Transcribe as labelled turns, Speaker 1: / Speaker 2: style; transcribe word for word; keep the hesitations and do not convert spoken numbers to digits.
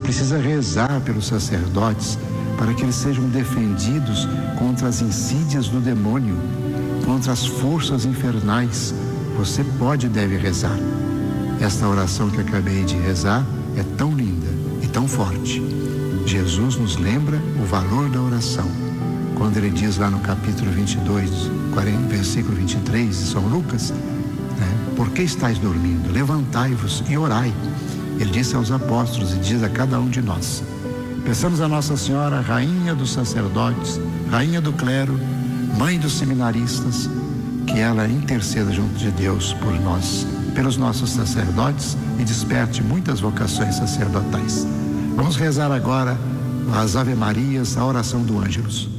Speaker 1: precisa rezar pelos sacerdotes para que eles sejam defendidos contra as insídias do demônio, contra as forças infernais. Você pode e deve rezar. Esta oração que acabei de rezar é tão linda e tão forte. Jesus nos lembra o valor da oração, quando ele diz lá no capítulo vinte e dois, versículo vinte e três de São Lucas, né? Por que estáis dormindo? Levantai-vos e orai. Ele disse aos apóstolos e diz a cada um de nós. Peçamos a Nossa Senhora, Rainha dos sacerdotes, Rainha do clero, Mãe dos seminaristas, que ela interceda junto de Deus por nós, pelos nossos sacerdotes, e desperte muitas vocações sacerdotais. Vamos rezar agora as Ave Marias, a oração do Ângelus.